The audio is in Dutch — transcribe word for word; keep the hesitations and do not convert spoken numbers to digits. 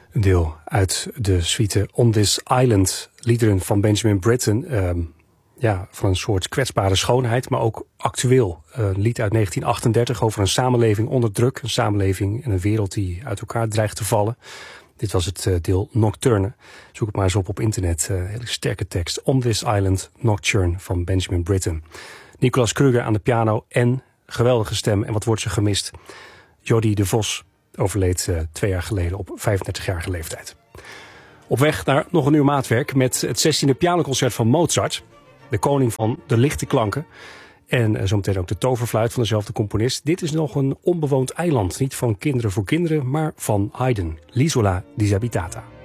Een deel uit de suite On This Island. Liederen van Benjamin Britten. Um, ja, van een soort kwetsbare schoonheid, maar ook actueel. Een lied uit negentien achtendertig over een samenleving onder druk. Een samenleving en een wereld die uit elkaar dreigt te vallen. Dit was het uh, deel Nocturne. Zoek het maar eens op op internet. Uh, hele sterke tekst. On This Island, Nocturne van Benjamin Britten. Nicolas Kruger aan de piano en geweldige stem. En wat wordt ze gemist? Jody de Vos overleed uh, twee jaar geleden op vijfendertigjarige leeftijd. Op weg naar nog een uur maatwerk met het zestiende pianoconcert van Mozart. De koning van de lichte klanken. En uh, zometeen ook de toverfluit van dezelfde componist. Dit is nog een onbewoond eiland. Niet van Kinderen voor Kinderen, maar van Haydn. L'Isola Disabitata.